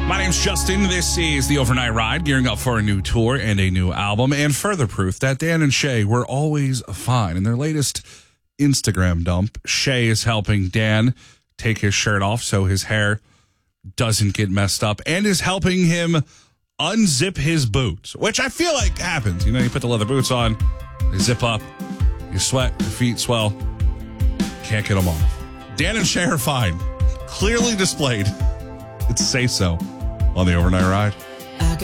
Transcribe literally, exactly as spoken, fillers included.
My name's Justin. This is the Overnight Ride, gearing up for a new tour and a new album, and further proof that Dan and Shay were always fine. In their latest Instagram dump, Shay is helping Dan take his shirt off so his hair doesn't get messed up, and is helping him unzip his boots, which I feel like happens. You know, you put the leather boots on, they zip up, you sweat, your feet swell, can't get them off. Dan and Shay are fine. Clearly displayed. It's Say So on the Overnight Ride.